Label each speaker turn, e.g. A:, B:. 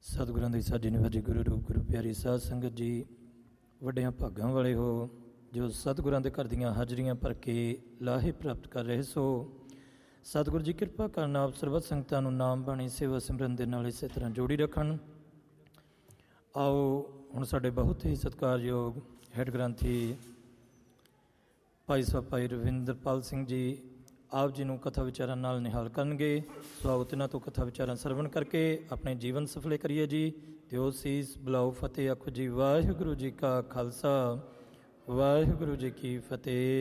A: ਸਤਿਗੁਰਾਂ ਦੀ ਸਾਜੀ ਨਿਵਾਜੀ ਗੁਰੂ ਰੂਪ ਗੁਰੂ ਪਿਆਰੀ ਸਾਧ ਸੰਗਤ ਜੀ, ਵੱਡਿਆਂ ਭਾਗਾਂ ਵਾਲੇ ਹੋ ਜੋ ਸਤਿਗੁਰਾਂ ਦੇ ਘਰ ਦੀਆਂ ਹਾਜ਼ਰੀਆਂ ਭਰ ਕੇ ਲਾਹੇ ਪ੍ਰਾਪਤ ਕਰ ਰਹੇ ਸੋ। ਸਤਿਗੁਰੂ ਜੀ ਕਿਰਪਾ ਕਰਨ ਆਪ ਸਰਬੱਤ ਸੰਗਤਾਂ ਨੂੰ ਨਾਮ ਬਾਣੀ ਸੇਵਾ ਸਿਮਰਨ ਦੇ ਨਾਲ ਇਸੇ ਤਰ੍ਹਾਂ ਜੋੜੀ ਰੱਖਣ। ਆਓ ਹੁਣ ਸਾਡੇ ਬਹੁਤ ਹੀ ਸਤਿਕਾਰਯੋਗ ਹੈੱਡ ਗ੍ਰੰਥੀ ਭਾਈ ਸਾਹਿਬ ਭਾਈ ਰਵਿੰਦਰਪਾਲ ਸਿੰਘ ਜੀ ਆਪ ਜੀ ਨੂੰ ਕਥਾ ਵਿਚਾਰਾਂ ਨਾਲ ਨਿਹਾਲ ਕਰਨਗੇ। ਸੋ ਆਓ ਤਿਨਾਂ ਤੋਂ ਕਥਾ ਵਿਚਾਰਾਂ ਸਰਵਣ ਕਰਕੇ ਆਪਣੇ ਜੀਵਨ ਸਫਲੇ ਕਰੀਏ ਜੀ। ਦਿਓ ਸੀਸ ਬੁਲਾਓ ਫਤਿਹ ਆਖੋ ਜੀ। ਵਾਹਿਗੁਰੂ ਜੀ ਕਾ ਖਾਲਸਾ ਵਾਹਿਗੁਰੂ ਜੀ ਕੀ ਫਤਿਹ।